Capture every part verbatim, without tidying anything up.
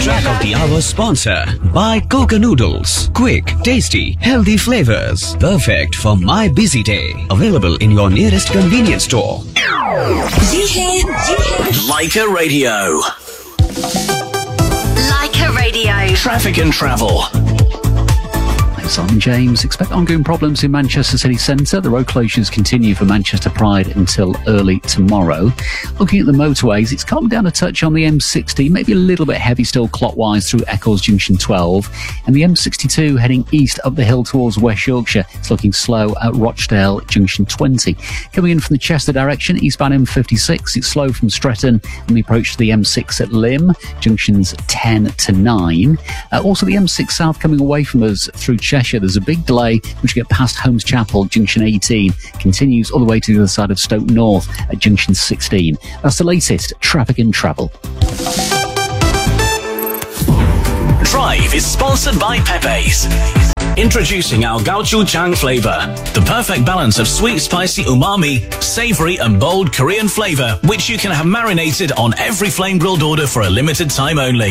Track of the hour sponsor by Coca Noodles. Quick, tasty, healthy flavors. Perfect for my busy day. Available in your nearest convenience store. Leica Radio. Leica Radio. Traffic and travel. I'm James. Expect ongoing problems in Manchester city centre. The road closures continue for Manchester Pride until early tomorrow. Looking at the motorways, it's calmed down a touch on the M sixty, maybe a little bit heavy still clockwise through Eccles Junction twelve. And the M sixty-two heading east up the hill towards West Yorkshire, it's looking slow at Rochdale Junction twenty. Coming in from the Chester direction, eastbound M fifty-six, it's slow from Stretton and the approach to the M six at Lymm, junctions ten to nine. Uh, also the M six south coming away from us through Chester. There's a big delay which you get past Holmes Chapel, junction eighteen, continues all the way to the other side of Stoke North at junction sixteen. That's the latest traffic and travel. Drive is sponsored by Pepe's. Introducing our gochujang flavor, the perfect balance of sweet, spicy, umami, savory and bold Korean flavor, which you can have marinated on every flame grilled order for a limited time only.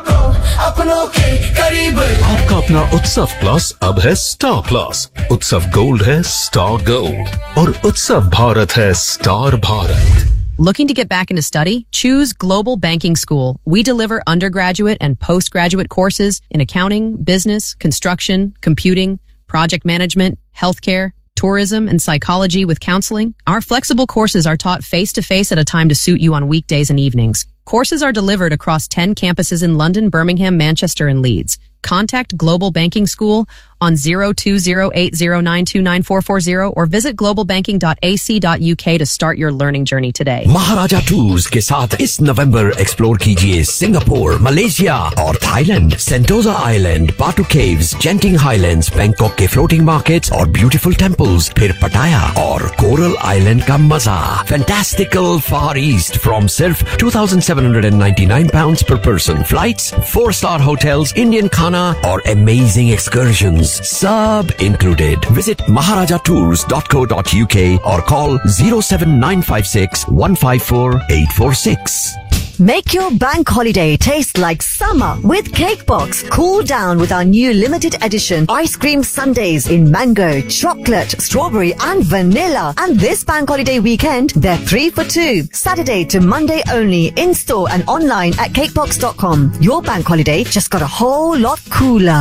आपका अपना उत्सव plus अब है star plus. उत्सव gold है star gold और उत्सव भारत है star Bharat. Looking to get back into study? Choose Global Banking School. We deliver undergraduate and postgraduate courses in accounting, business, construction, computing, project management, healthcare, tourism, and psychology with counseling. Our flexible courses are taught face-to-face at a time to suit you on weekdays and evenings. Courses are delivered across ten campuses in London, Birmingham, Manchester, and Leeds. Contact Global Banking School on zero two zero eight zero nine two nine four four zero or visit global banking dot a c dot u k to start your learning journey today. Maharaja tours के साथ इस नवंबर explore कीजिए Singapore, Malaysia और Thailand, सेंटोजा island, बाटू caves, जेंटिंग highlands, Bangkok के floating markets और beautiful temples, फिर पटाया और कोरल आइलैंड का मजा. फैंटास्टिकल फार ईस्ट फ्रॉम सिर्फ two thousand seven hundred ninety-nine pounds per person. Flights, four star hotels, Indian खाना और amazing excursions. Sub included. Visit maharaja tours dot co dot u k or call zero seven nine five six one five four eight four six. Make your bank holiday taste like summer with Cakebox. Cool down with our new limited edition ice cream sundaes in mango, chocolate, strawberry and vanilla. And this bank holiday weekend, they're three for two. Saturday to Monday only, in store and online at cakebox dot com. Your bank holiday just got a whole lot cooler.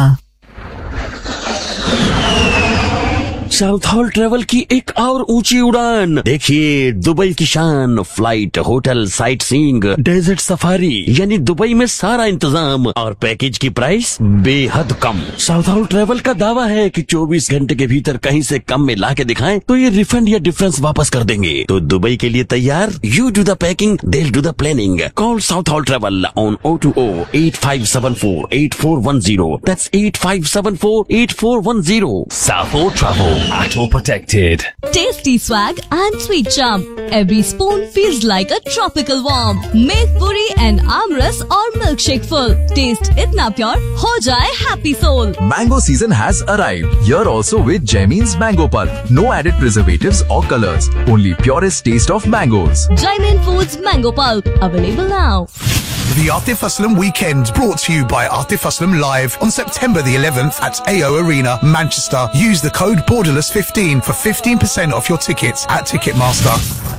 South hall travel की एक और ऊंची उड़ान. देखिए Dubai की शान, flight, hotel, sight seeing, desert safari, यानी Dubai में सारा इंतजाम और पैकेज की प्राइस बेहद कम. साउथ हॉल ट्रेवल का दावा है कि चौबीस घंटे के भीतर कहीं से कम में ला के दिखाएं तो ये रिफंड या डिफरेंस वापस कर देंगे. तो दुबई के लिए तैयार? You do the packing, they'll do the planning. Call South Hall Travel on zero two zero eight five seven four eight four one zero. That's eight five seven four eight four one zero. South Hall Travel. Auto protected. Tasty swag and sweet charm. Every spoon feels like a tropical warm. Make puri and amras or milkshake full. Taste itna pure, ho jaye happy soul. Mango season has arrived. Here also with Jaimin's Mango Pulp. No added preservatives or colors. Only purest taste of mangoes. Jaimin Foods Mango Pulp. Available now. The Atif Aslam Weekend, brought to you by Atif Aslam Live on September the eleventh at A O Arena, Manchester. Use the code Borderless fifteen for fifteen percent off your tickets at Ticketmaster.